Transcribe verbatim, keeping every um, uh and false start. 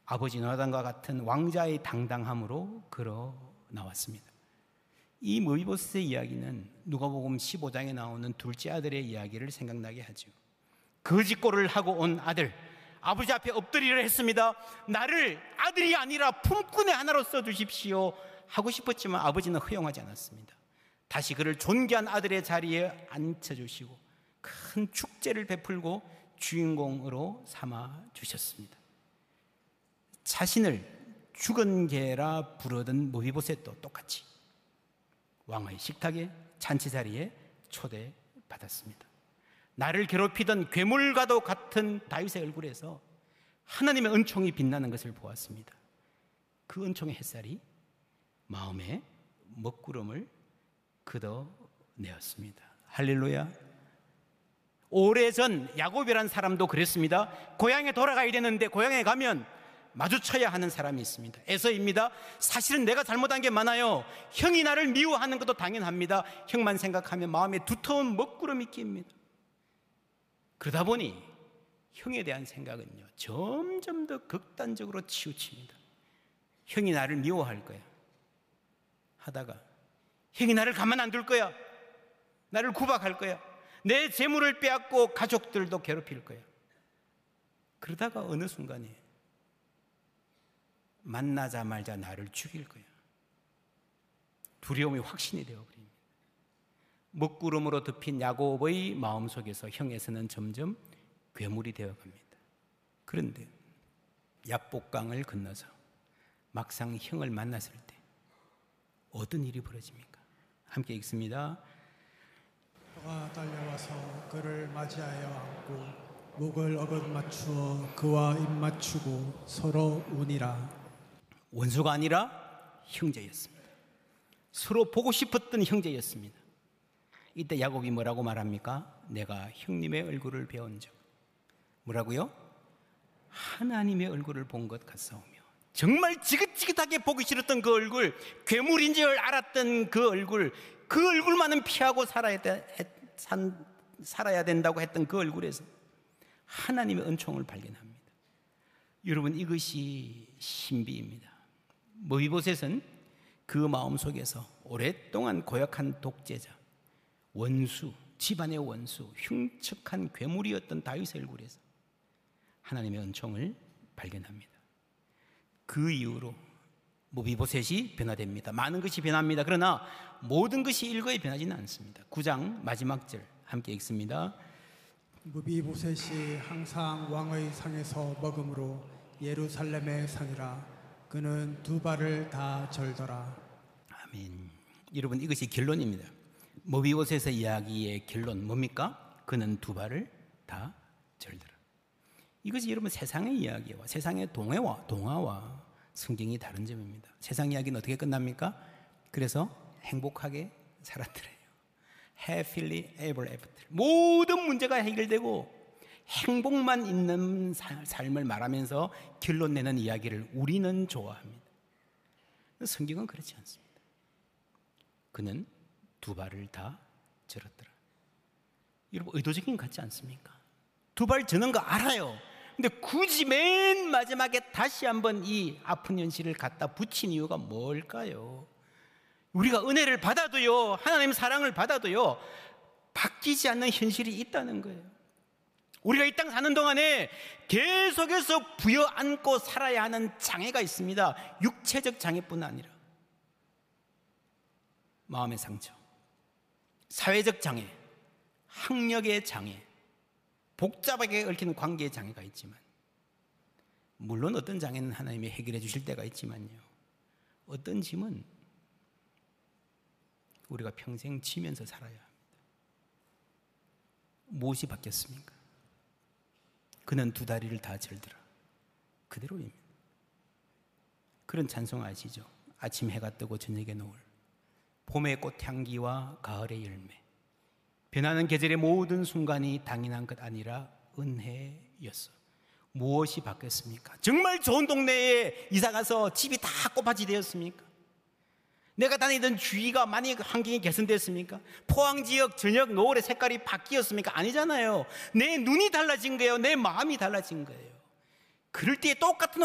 아버지 요나단과 같은 왕자의 당당함으로 걸어 나왔습니다. 이 모이보셋의 이야기는 누가복음 십오 장에 나오는 둘째 아들의 이야기를 생각나게 하죠. 거짓골을 하고 온 아들, 아버지 앞에 엎드리려 했습니다. 나를 아들이 아니라 품꾼의 하나로 써주십시오 하고 싶었지만 아버지는 허용하지 않았습니다. 다시 그를 존귀한 아들의 자리에 앉혀주시고 큰 축제를 베풀고 주인공으로 삼아 주셨습니다. 자신을 죽은 개라 부르던 모비보셋도 똑같이 왕의 식탁에 잔치 자리에 초대받았습니다. 나를 괴롭히던 괴물과도 같은 다윗의 얼굴에서 하나님의 은총이 빛나는 것을 보았습니다. 그 은총의 햇살이 마음의 먹구름을 걷어내었습니다. 할렐루야. 오래전 야곱이라는 사람도 그랬습니다. 고향에 돌아가야 되는데 고향에 가면 마주쳐야 하는 사람이 있습니다. 에서입니다. 사실은 내가 잘못한 게 많아요. 형이 나를 미워하는 것도 당연합니다. 형만 생각하면 마음에 두터운 먹구름이 낍니다. 그러다 보니 형에 대한 생각은요 점점 더 극단적으로 치우칩니다. 형이 나를 미워할 거야 하다가 형이 나를 가만 안 둘 거야, 나를 구박할 거야, 내 재물을 빼앗고 가족들도 괴롭힐 거야. 그러다가 어느 순간에 만나자마자 나를 죽일 거야. 두려움이 확신이 되어버립니다. 먹구름으로 덮인 야곱의 마음속에서 형에서는 점점 괴물이 되어갑니다. 그런데 야복강을 건너서 막상 형을 만났을 때 어떤 일이 벌어집니까? 함께 읽습니다. 그가 달려와서 그를 맞이하여 안고 목을 얻어맞추어 그와 입맞추고 서로 우니라. 원수가 아니라 형제였습니다. 서로 보고 싶었던 형제였습니다. 이때 야곱이 뭐라고 말합니까? 내가 형님의 얼굴을 배운 적 뭐라고요? 하나님의 얼굴을 본 것 같사오며. 정말 지긋지긋하게 보기 싫었던 그 얼굴, 괴물인 줄 알았던 그 얼굴, 그 얼굴만은 피하고 살아야, 돼, 산, 살아야 된다고 했던 그 얼굴에서 하나님의 은총을 발견합니다. 여러분, 이것이 신비입니다. 모이보셋은 그 마음속에서 오랫동안 고약한 독재자, 원수, 집안의 원수, 흉측한 괴물이었던 다윗의 얼굴에서 하나님의 은총을 발견합니다. 그 이후로 모비보셋이 변화됩니다. 많은 것이 변합니다. 그러나 모든 것이 일거에 변하지는 않습니다. 구 장 마지막 절 함께 읽습니다. 모비보셋이 항상 왕의 상에서 먹음으로 예루살렘의 상이라. 그는 두 발을 다 절더라. 아멘. 여러분, 이것이 결론입니다. 모비보셋의 이야기의 결론 뭡니까? 그는 두 발을 다 절더라. 이것이 여러분 세상의 이야기와 세상의 동화와 동화와 성경이 다른 점입니다. 세상 이야기는 어떻게 끝납니까? 그래서 행복하게 살았더래요. Happily ever after. 모든 문제가 해결되고 행복만 있는 삶을 말하면서 결론 내는 이야기를 우리는 좋아합니다. 성경은 그렇지 않습니다. 그는 두 발을 다 절었더라. 여러분, 의도적인 것 같지 않습니까? 두 발 저는 거 알아요. 근데 굳이 맨 마지막에 다시 한번 이 아픈 현실을 갖다 붙인 이유가 뭘까요? 우리가 은혜를 받아도요, 하나님의 사랑을 받아도요, 바뀌지 않는 현실이 있다는 거예요. 우리가 이 땅 사는 동안에 계속해서 부여안고 살아야 하는 장애가 있습니다. 육체적 장애뿐 아니라 마음의 상처, 사회적 장애, 학력의 장애, 복잡하게 얽히는 관계의 장애가 있지만, 물론 어떤 장애는 하나님이 해결해 주실 때가 있지만요, 어떤 짐은 우리가 평생 지면서 살아야 합니다. 무엇이 바뀌었습니까? 그는 두 다리를 다 절더라. 그대로입니다. 그런 찬송 아시죠? 아침 해가 뜨고 저녁에 노을, 봄의 꽃향기와 가을의 열매, 변하는 계절의 모든 순간이 당연한 것 아니라 은혜였어. 무엇이 바뀌었습니까? 정말 좋은 동네에 이사가서 집이 다 꽃밭이 되었습니까? 내가 다니던 주위가 많이 환경이 개선됐습니까? 포항지역 저녁 노을의 색깔이 바뀌었습니까? 아니잖아요. 내 눈이 달라진 거예요. 내 마음이 달라진 거예요. 그럴 때 똑같은